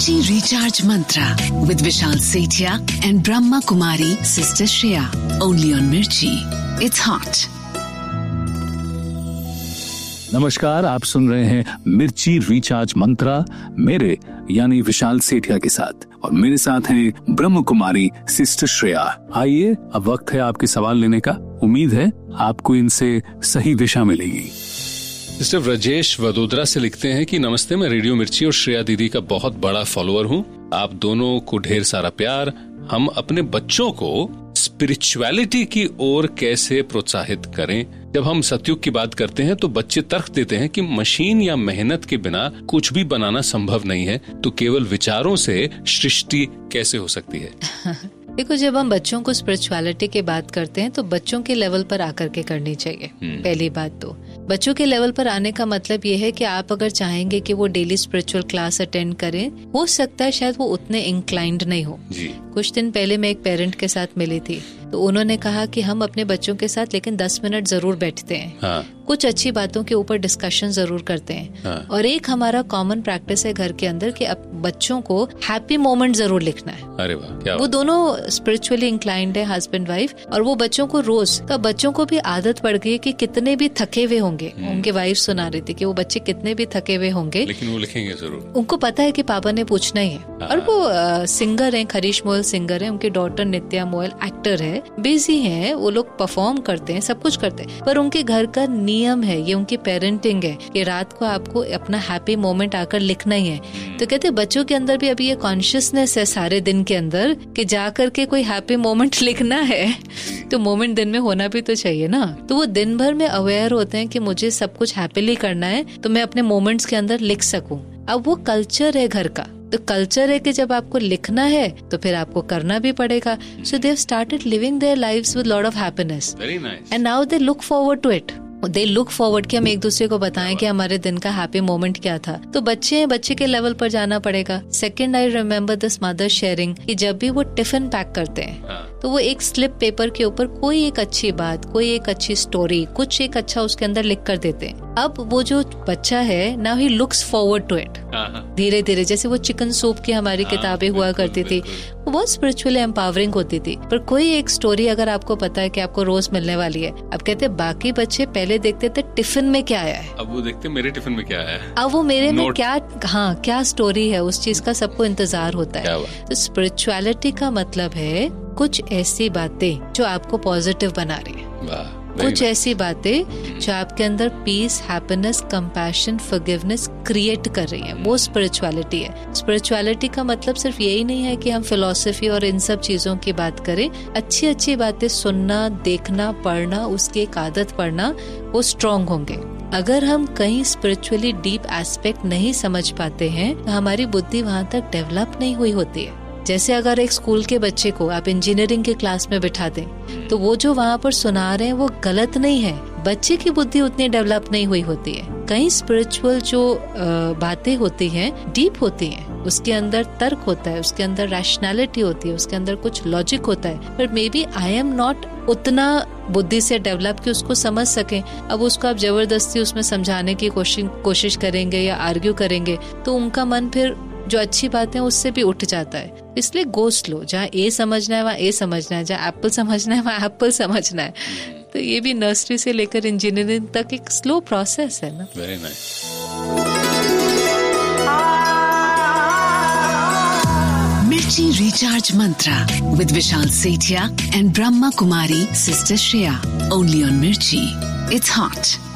Mirchi Recharge Mantra with Vishal Sethia and Brahma Kumari Sister Shreya. Only on Mirchi. It's hot. नमस्कार, आप सुन रहे हैं मिर्ची recharge मंत्रा मेरे यानी विशाल सेठिया के साथ, और मेरे साथ हैं ब्रह्म कुमारी सिस्टर श्रेया। आइए, अब वक्त है आपके सवाल लेने का। उम्मीद है आपको इनसे सही दिशा मिलेगी। मिस्टर ब्रजेश वडोदरा से लिखते हैं कि नमस्ते, मैं रेडियो मिर्ची और श्रेया दीदी का बहुत बड़ा फॉलोअर हूँ। आप दोनों को ढेर सारा प्यार। हम अपने बच्चों को स्पिरिचुअलिटी की ओर कैसे प्रोत्साहित करें? जब हम सतयुग की बात करते हैं तो बच्चे तर्क देते हैं कि मशीन या मेहनत के बिना कुछ भी बनाना संभव नहीं है, तो केवल विचारों से सृष्टि कैसे हो सकती है? देखो, जब हम बच्चों को स्पिरिचुअलिटी की बात करते हैं तो बच्चों के लेवल पर आकर के करनी चाहिए। पहली बात तो बच्चों के लेवल पर आने का मतलब ये है कि आप अगर चाहेंगे कि वो डेली स्पिरिचुअल क्लास अटेंड करें, हो सकता है शायद वो उतने इंक्लाइंड नहीं हो। कुछ दिन पहले मैं एक पेरेंट के साथ मिली थी, तो उन्होंने कहा कि हम अपने बच्चों के साथ लेकिन 10 मिनट जरूर बैठते हैं, कुछ अच्छी बातों के ऊपर डिस्कशन जरूर करते हैं। और एक हमारा कॉमन प्रैक्टिस है घर के अंदर कि अब बच्चों को हैप्पी मोमेंट जरूर लिखना है। अरे वाह, क्या वो दोनों स्पिरिचुअली इंक्लाइंड है, हस्बैंड वाइफ, और वो बच्चों को रोज, तो बच्चों को भी आदत पड़ गई है कि कितने भी थके हुए होंगे, उनके वाइफ सुना रही थी कि वो बच्चे कितने भी थके हुए होंगे लेकिन वो लिखेंगे जरूर। उनको पता है कि पापा ने पूछना ही है। और वो सिंगर है, हरीश मोयल सिंगर है, उनकी डॉटर नित्या मोयल एक्टर है, बिजी है, वो लोग परफॉर्म करते हैं, सब कुछ करते हैं, पर उनके घर का नियम है, ये उनकी पेरेंटिंग है कि रात को आपको अपना हैप्पी मोमेंट आकर लिखना ही है। तो कहते बच्चों के अंदर भी अभी ये कॉन्शियसनेस है सारे दिन के अंदर कि जाकर के कोई हैप्पी मोमेंट लिखना है, तो मोमेंट दिन में होना भी तो चाहिए ना। तो वो दिन भर में अवेयर होते हैं कि मुझे सब कुछ हैप्पीली करना है, तो मैं अपने मोमेंट्स के अंदर लिख सकूं। अब वो कल्चर है घर का, तो कल्चर है कि जब आपको लिखना है तो फिर आपको करना भी पड़ेगा। सो they have started living their lives with lot of happiness and now they look forward to it. They look forward कि हम एक दूसरे को बताएं कि हमारे दिन का हैप्पी मोमेंट क्या था। तो बच्चे के लेवल पर जाना पड़ेगा। Second, I remember this mother sharing कि जब भी वो टिफिन पैक करते हैं तो वो एक स्लिप पेपर के ऊपर कोई एक अच्छी बात, कोई एक अच्छी स्टोरी, कुछ एक अच्छा उसके अंदर लिख कर देते हैं। अब वो जो बच्चा है, now he looks forward to it. धीरे धीरे, जैसे वो चिकन सूप की हमारी किताबें हुआ करती थी, वो बहुत स्पिरिचुअली एम्पावरिंग होती थी, पर कोई एक स्टोरी अगर आपको पता है कि आपको रोज मिलने वाली है। अब कहते बाकी बच्चे पहले देखते थे टिफिन में क्या आया है, अब वो देखते मेरे टिफिन में क्या आया है, अब वो मेरे में क्या स्टोरी है, उस चीज का सबको इंतजार होता है। तो स्पिरिचुअलिटी का मतलब है कुछ ऐसी बातें जो आपको पॉजिटिव बना रही है, कुछ ऐसी बातें जो आपके अंदर piece, happiness, compassion, forgiveness create कर रही है, वो स्पिरिचुअलिटी है। स्पिरिचुअलिटी का मतलब सिर्फ यही नहीं है कि हम फिलॉसफी और इन सब चीजों की बात करें। अच्छी अच्छी बातें सुनना, देखना, पढ़ना, उसकी एक आदत पढ़ना, वो स्ट्रॉन्ग होंगे। अगर हम कहीं स्पिरिचुअली डीप एस्पेक्ट नहीं समझ पाते हैं तो हमारी बुद्धि वहाँ तक डेवलप नहीं हुई होती है। जैसे अगर एक स्कूल के बच्चे को आप इंजीनियरिंग के क्लास में बिठा दें तो वो जो वहाँ पर सुना रहे हैं वो गलत नहीं है, बच्चे की बुद्धि उतनी डेवलप नहीं हुई होती है। कहीं स्पिरिचुअल जो बातें होती हैं डीप होती हैं, उसके अंदर तर्क होता है, उसके अंदर रैशनैलिटी होती है, उसके अंदर कुछ लॉजिक होता है, पर may B I am not उतना बुद्धि से डेवलप कि उसको समझ सकें। अब उसको आप जबरदस्ती उसमें समझाने की कोशिश करेंगे या आर्ग्यू करेंगे तो उनका मन फिर जो अच्छी बातें उससे भी उठ जाता है। इसलिए गो स्लो, जहाँ ए समझना है वहाँ ए समझना है, जहाँ एप्पल समझना है वहाँ एप्पल समझना है। तो ये भी नर्सरी से लेकर इंजीनियरिंग तक एक स्लो प्रोसेस है ना। Very nice. मिर्ची recharge Mantra with Vishal Sethia and Brahma Kumari sister Shreya. Only on मिर्ची। It's hot.